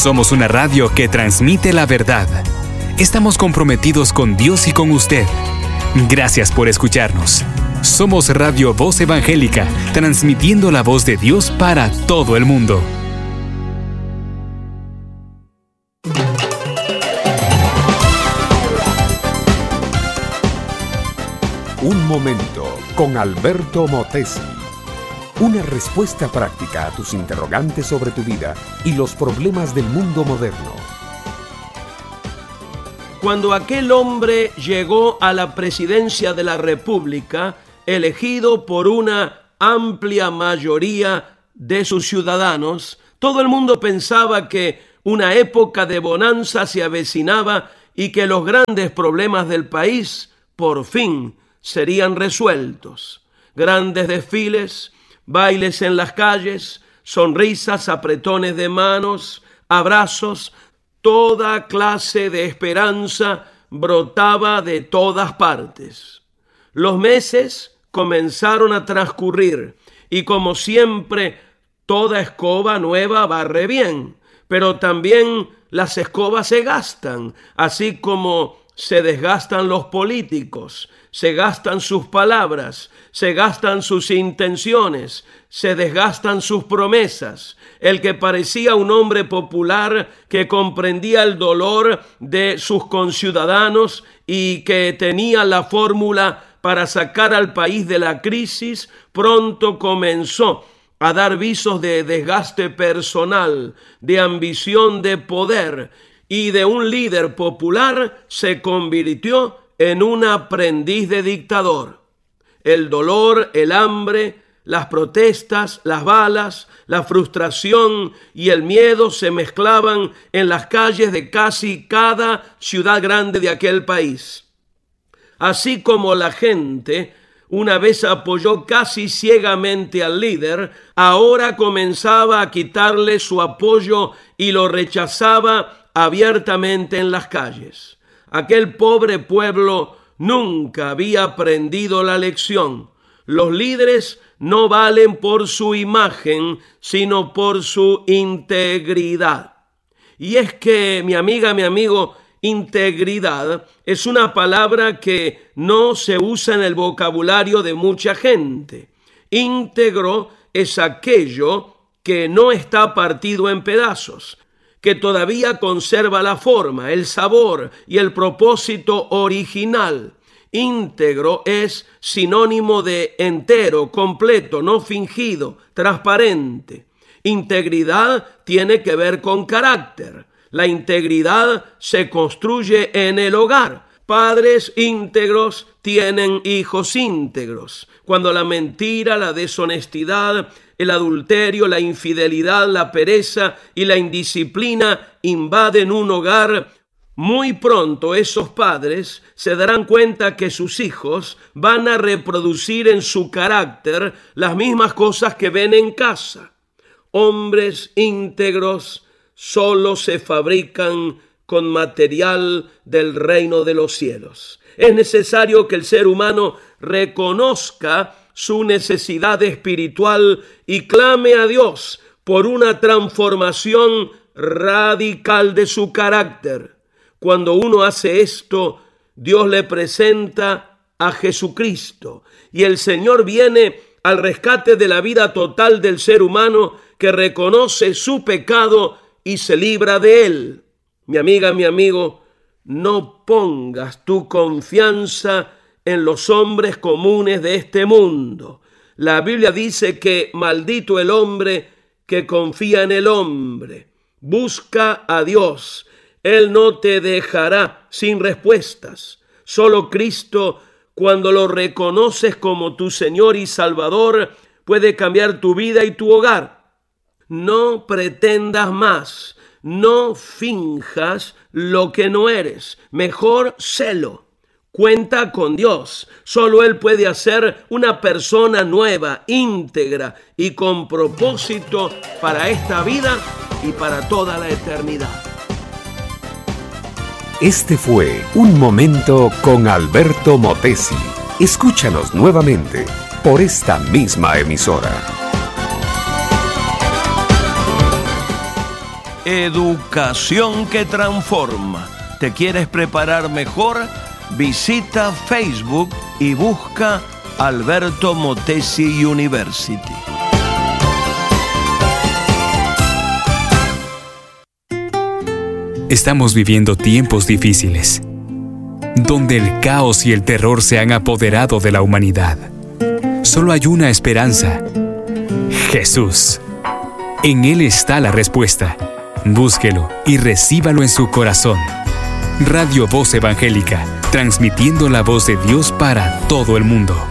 Somos una radio que transmite la verdad. Estamos comprometidos con Dios y con usted. Gracias por escucharnos. Somos Radio Voz Evangélica, transmitiendo la voz de Dios para todo el mundo. Un momento con Alberto Motesi. Una respuesta práctica a tus interrogantes sobre tu vida y los problemas del mundo moderno. Cuando aquel hombre llegó a la presidencia de la República, elegido por una amplia mayoría de sus ciudadanos, todo el mundo pensaba que una época de bonanza se avecinaba y que los grandes problemas del país, por fin, serían resueltos. Grandes desfiles, bailes en las calles, sonrisas, apretones de manos, abrazos, toda clase de esperanza brotaba de todas partes. Los meses comenzaron a transcurrir y, como siempre, toda escoba nueva barre bien, pero también las escobas se gastan, así como se desgastan los políticos, se gastan sus palabras, se gastan sus intenciones, se desgastan sus promesas. El que parecía un hombre popular que comprendía el dolor de sus conciudadanos y que tenía la fórmula para sacar al país de la crisis, pronto comenzó a dar visos de desgaste personal, de ambición de poder, y de un líder popular se convirtió en un aprendiz de dictador. El dolor, el hambre, las protestas, las balas, la frustración y el miedo se mezclaban en las calles de casi cada ciudad grande de aquel país. Así como la gente una vez apoyó casi ciegamente al líder, ahora comenzaba a quitarle su apoyo y lo rechazaba abiertamente en las calles. Aquel pobre pueblo nunca había aprendido la lección. Los líderes no valen por su imagen, sino por su integridad. Y es que, mi amiga, mi amigo, integridad es una palabra que no se usa en el vocabulario de mucha gente. Íntegro es aquello que no está partido en pedazos, que todavía conserva la forma, el sabor y el propósito original. Íntegro es sinónimo de entero, completo, no fingido, transparente. Integridad tiene que ver con carácter. La integridad se construye en el hogar. Padres íntegros tienen hijos íntegros. Cuando la mentira, la deshonestidad, el adulterio, la infidelidad, la pereza y la indisciplina invaden un hogar, muy pronto esos padres se darán cuenta que sus hijos van a reproducir en su carácter las mismas cosas que ven en casa. Hombres íntegros solo se fabrican con material del reino de los cielos. Es necesario que el ser humano reconozca su necesidad espiritual y clame a Dios por una transformación radical de su carácter. Cuando uno hace esto, Dios le presenta a Jesucristo y el Señor viene al rescate de la vida total del ser humano que reconoce su pecado y se libra de él. Mi amiga, mi amigo, no pongas tu confianza en los hombres comunes de este mundo. La Biblia dice que maldito el hombre que confía en el hombre. Busca a Dios. Él no te dejará sin respuestas. Solo Cristo, cuando lo reconoces como tu Señor y Salvador, puede cambiar tu vida y tu hogar. No pretendas más. No finjas lo que no eres. Mejor sélo. Cuenta con Dios. Solo Él puede hacer una persona nueva, íntegra y con propósito para esta vida y para toda la eternidad. Este fue Un Momento con Alberto Motesi. Escúchanos nuevamente por esta misma emisora. Educación que transforma. ¿Te quieres preparar mejor? Visita Facebook y busca Alberto Motesi University. Estamos viviendo tiempos difíciles, donde el caos y el terror se han apoderado de la humanidad. Solo hay una esperanza: Jesús. En Él está la respuesta. Búsquelo y recíbalo en su corazón. Radio Voz Evangélica, transmitiendo la voz de Dios para todo el mundo.